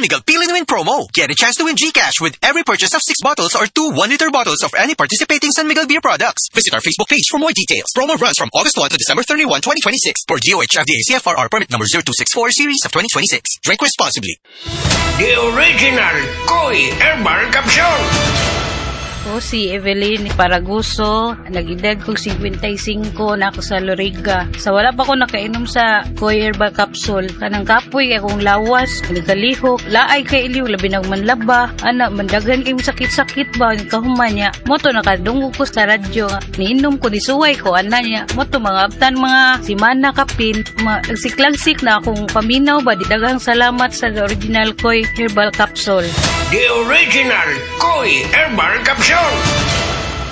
Miguel Peel and Win promo. Get a chance to win GCash with every purchase of 6 bottles or 2 1-liter bottles of any participating San Miguel beer products. Visit our Facebook page for more details. Promo runs from August 1 to December 31, 2026 for DOH FDA CFRR permit number 0264 series of 2026. Drink responsibly. The original Koi Herbal Capsule. Ako si Evelyn Paraguso, nag-edad kong 55 na ako sa Loriga. Sa wala pa ko nakainom sa Koi Herbal Capsule, kanang kapoy akong lawas, nagkalihok, laay kay iliw, labi ng manlaba, anak, mandagan kayong sakit-sakit ba, kahuman niya. Moto nakadunggo ko sa radyo, niinom ko, disuway ko, niya. Moto mga abtan, mga simana kapin, nagsiklagsik na akong paminaw ba, didagang salamat sa original Koi Herbal Capsule. The original Koi Herbal Capsule.